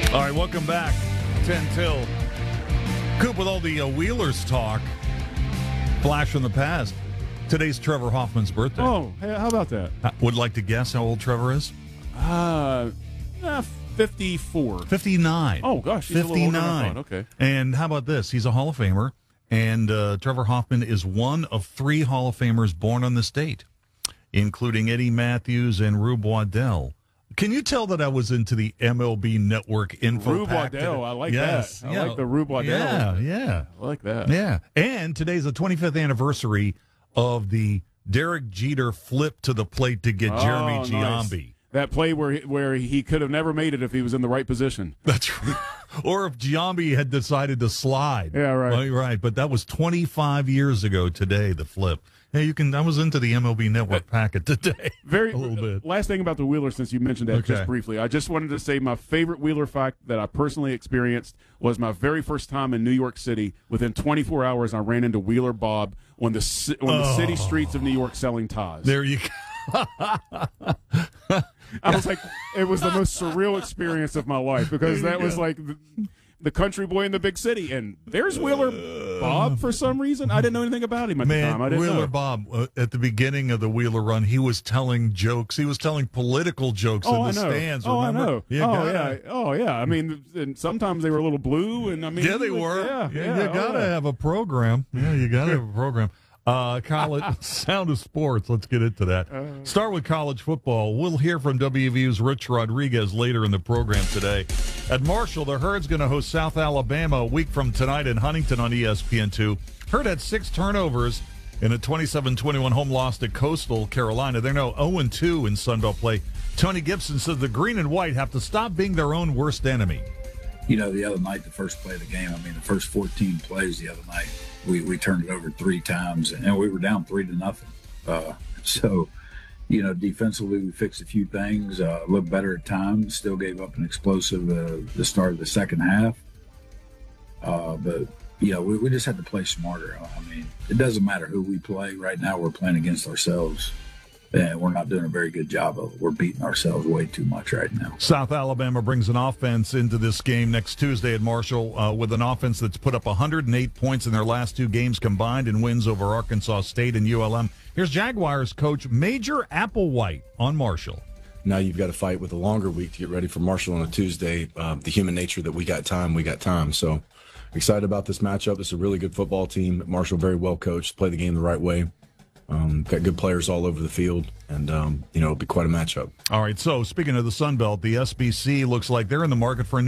All right, welcome back. 10 till. Coop with all the Wheelers talk. Flash from the past. Today's Trevor Hoffman's birthday. Oh, hey, how about that? Would like to guess how old Trevor is? 54. 59. Oh, gosh. He's 59. A little older than I thought. Okay. And how about this? He's a Hall of Famer, and Trevor Hoffman is one of 3 Hall of Famers born on this date, including Eddie Matthews and Rube Waddell. Can you tell that I was into the MLB Network info Rube pack Waddell, today? I like Yes. that. I like the Rube Yeah, Waddell. yeah. I like that. Yeah. And today's the 25th anniversary of the Derek Jeter flip to the plate to get Jeremy Giambi. Nice. That play where he could have never made it if he was in the right position. That's right. Or if Giambi had decided to slide. Yeah, right. Right. But that was 25 years ago today, the flip. Hey, I was into the MLB Network packet today. A little bit. Last thing about the Wheeler, since you mentioned that just briefly, I just wanted to say my favorite Wheeler fact that I personally experienced was my very first time in New York City. Within 24 hours, I ran into Wheeler Bob on the city streets of New York selling ties. There you go. I was like, it was the most surreal experience of my life because that was like the country boy in the big city, and there's Wheeler Bob for some reason. I didn't know anything about him at the time. I didn't Wheeler know. Bob, at the beginning of the Wheeler run, he was telling jokes. He was telling political jokes in the stands. Oh, remember? I know. Oh, yeah. I mean, and sometimes they were a little blue, and I mean, yeah, they were. Yeah, you gotta have a program. Yeah, you gotta have a program. College Sound of Sports. Let's get into that. Start with college football. We'll hear from WVU's Rich Rodriguez later in the program today. At Marshall, the Herd's going to host South Alabama a week from tonight in Huntington on ESPN2. Herd had 6 turnovers in a 27-21 home loss to Coastal Carolina. They're now 0-2 in Sun Belt play. Tony Gibson says the green and white have to stop being their own worst enemy. You know, the other night, the first play of the game, the first 14 plays the other night, we turned it over 3 times, and we were down 3-0. So, you know, defensively, we fixed a few things, looked better at times, still gave up an explosive the start of the second half. But, you know, we just had to play smarter. It doesn't matter who we play. Right now, we're playing against ourselves. And we're not doing a very good job of it. We're beating ourselves way too much right now. South Alabama brings an offense into this game next Tuesday at Marshall with an offense that's put up 108 points in their last 2 games combined and wins over Arkansas State and ULM. Here's Jaguars coach Major Applewhite on Marshall. Now you've got to fight with a longer week to get ready for Marshall on a Tuesday. The human nature that we got time. So excited about this matchup. It's a really good football team. Marshall very well coached, play the game the right way. Got good players all over the field, and, it'll be quite a matchup. All right, so speaking of the Sun Belt, the SBC looks like they're in the market for a new